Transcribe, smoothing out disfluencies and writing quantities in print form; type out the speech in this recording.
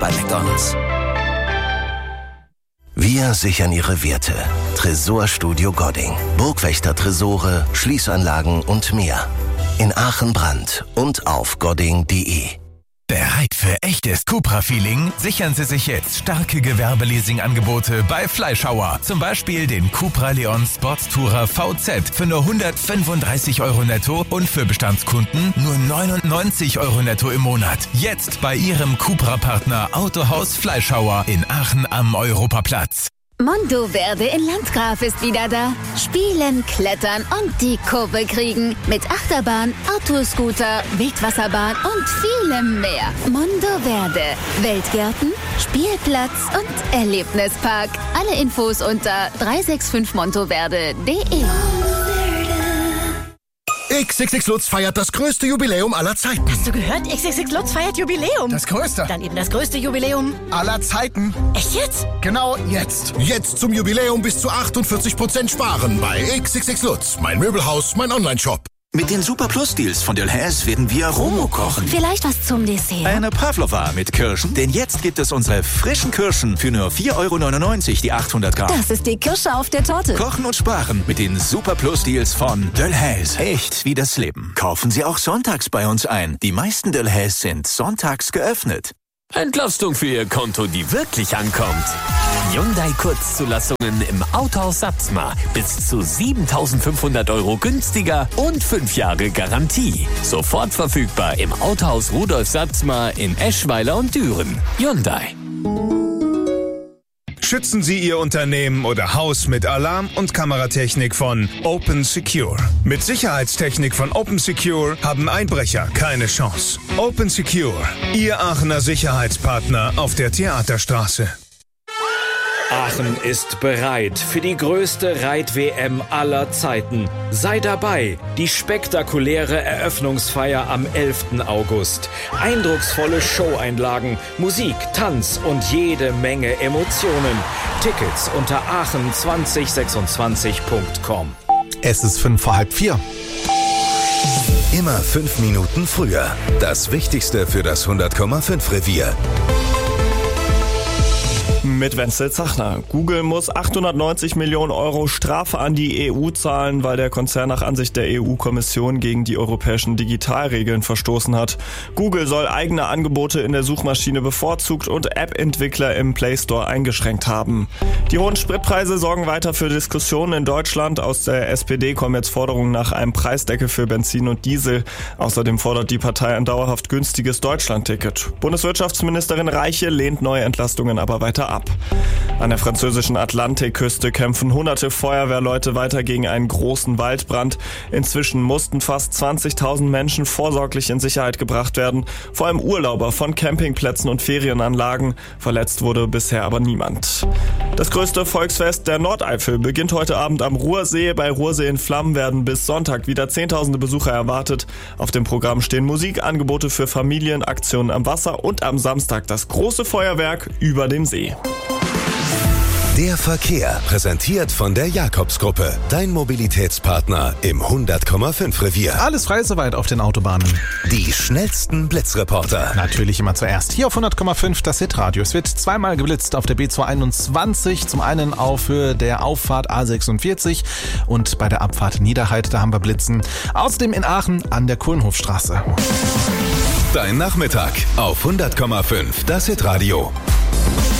bei McDonald's. Wir sichern Ihre Werte. Tresorstudio Godding. Burgwächter-Tresore, Schließanlagen und mehr. In Aachen Brand und auf godding.de. Bereit für echtes Cupra-Feeling? Sichern Sie sich jetzt starke Gewerbeleasing-Angebote bei Fleischhauer. Zum Beispiel den Cupra Leon Sportstourer VZ für nur 135 € netto und für Bestandskunden nur 99 € netto im Monat. Jetzt bei Ihrem Cupra-Partner Autohaus Fleischhauer in Aachen am Europaplatz. Mondoverde in Landgraf ist wieder da. Spielen, klettern und die Kurve kriegen. Mit Achterbahn, Autoscooter, Wildwasserbahn und vielem mehr. Mondoverde. Weltgärten, Spielplatz und Erlebnispark. Alle Infos unter 365montoverde.de. XXX Lutz feiert das größte Jubiläum aller Zeiten. Hast du gehört? XXX Lutz feiert Jubiläum. Das größte. Dann eben das größte Jubiläum aller Zeiten. Echt jetzt? Genau jetzt. Jetzt zum Jubiläum bis zu 48% sparen bei XXX Lutz. Mein Möbelhaus, mein Online-Shop. Mit den Super Plus Deals von Delhaize werden wir Romo kochen. Vielleicht was zum Dessert. Eine Pavlova mit Kirschen, denn jetzt gibt es unsere frischen Kirschen für nur 4,99 € die 800 Gramm. Das ist die Kirsche auf der Torte. Kochen und sparen mit den Super Plus Deals von Delhaize. Echt wie das Leben. Kaufen Sie auch sonntags bei uns ein. Die meisten Delhaize sind sonntags geöffnet. Entlastung für Ihr Konto, die wirklich ankommt. Hyundai Kurzzulassungen im Autohaus Satzmar. Bis zu 7.500 € günstiger und 5 Jahre Garantie. Sofort verfügbar im Autohaus Rudolf Satzmar in Eschweiler und Düren. Hyundai. Schützen Sie Ihr Unternehmen oder Haus mit Alarm- und Kameratechnik von Open Secure. Mit Sicherheitstechnik von Open Secure haben Einbrecher keine Chance. Open Secure, Ihr Aachener Sicherheitspartner auf der Theaterstraße. Aachen ist bereit für die größte Reit-WM aller Zeiten. Sei dabei, die spektakuläre Eröffnungsfeier am 11. August. Eindrucksvolle Showeinlagen, Musik, Tanz und jede Menge Emotionen. Tickets unter aachen2026.com. Es ist 3:55. Immer 5 Minuten früher. Das Wichtigste für das 100,5 Revier. Mit Wenzel Zachner. Google muss 890 Millionen € Strafe an die EU zahlen, weil der Konzern nach Ansicht der EU-Kommission gegen die europäischen Digitalregeln verstoßen hat. Google soll eigene Angebote in der Suchmaschine bevorzugt und App-Entwickler im Play Store eingeschränkt haben. Die hohen Spritpreise sorgen weiter für Diskussionen in Deutschland. Aus der SPD kommen jetzt Forderungen nach einem Preisdeckel für Benzin und Diesel. Außerdem fordert die Partei ein dauerhaft günstiges Deutschland-Ticket. Bundeswirtschaftsministerin Reiche lehnt neue Entlastungen aber weiter ab. An der französischen Atlantikküste kämpfen hunderte Feuerwehrleute weiter gegen einen großen Waldbrand. Inzwischen mussten fast 20.000 Menschen vorsorglich in Sicherheit gebracht werden, vor allem Urlauber von Campingplätzen und Ferienanlagen. Verletzt wurde bisher aber niemand. Das größte Volksfest der Nordeifel beginnt heute Abend am Ruhrsee. Bei Ruhrsee in Flammen werden bis Sonntag wieder Zehntausende Besucher erwartet. Auf dem Programm stehen Musikangebote für Familien, Aktionen am Wasser und am Samstag das große Feuerwerk über dem See. Der Verkehr, präsentiert von der Jakobsgruppe. Dein Mobilitätspartner im 100,5 Revier. Alles frei soweit auf den Autobahnen. Die schnellsten Blitzreporter. Natürlich immer zuerst hier auf 100,5 das Hitradio. Es wird zweimal geblitzt auf der B221. Zum einen auf Höhe der Auffahrt A46 und bei der Abfahrt Niederheit, da haben wir Blitzen. Außerdem in Aachen an der Kulnhofstraße. Dein Nachmittag auf 100,5 das Hitradio.